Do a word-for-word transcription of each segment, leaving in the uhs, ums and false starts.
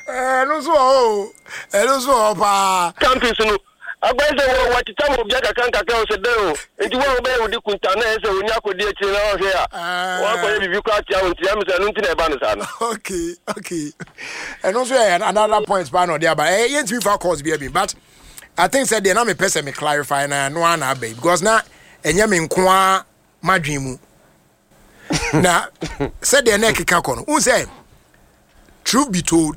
Eh, no so. Eh, no so pa. Campus no. Agbaze what time of Jaka can kakao se do. Nti wo be wo di kunta na ese wo nya kodi akire na wo hwe a. Wo ko bibi kwa tia wo ntia mse no nti na eba no sa no. Okay, okay. And also another point pa no there but eh yent we for course be but I think said there na me person me clarify na no na be because na enye me nko a madwen mu. Na said there na keka ko no. Who say truth be told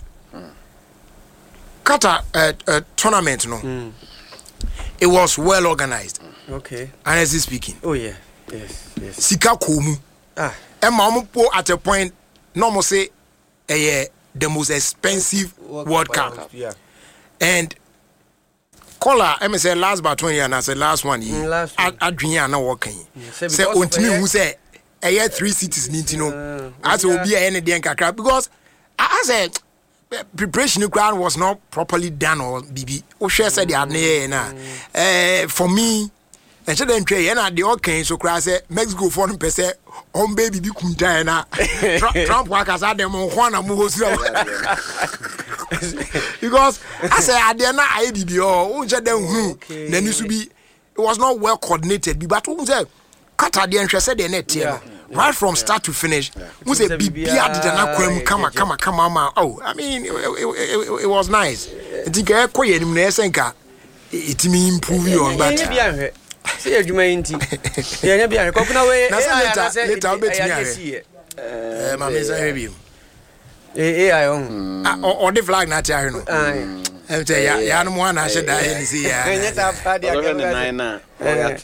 Qatar uh, uh, tournament no. Mm. It was well organized. Okay. Honestly speaking. Oh yeah. Yes. Yes. Sika komu. Ah. And mama po at a point normal say eh the most expensive World, World Cup. Cup. Yeah. And Kola, I say last about twenty and I said last one year. Last one. I dream na working. Say ontimi who say eh three cities need to know. As will be any den kakra because I said preparation ground was not properly done or B B. O share said the na. Eh for me, and so then try na the okay so cry say Mexico foreign person on baby bi kunta na. Trump workers are them on Juana mu because I say I dey na I B B o unje dem hu na ni so be it was not well coordinated but unje Qatar dey nhwe say the net here right from start to finish. Who say Bibia did na kwam kama kama kama ma. Oh, I mean it, it, it, it was nice. I think I ko ye nim na esenka it me improve on but say adwuma yinti. Ye nya bia ko kuna we na say later later obetimi are. Eh ma me say bi. Eh eh ayo. Ah or the flag na tia no. Eh ya ya no mo na she da ye ni see ya. Enya ta pa dia ke na.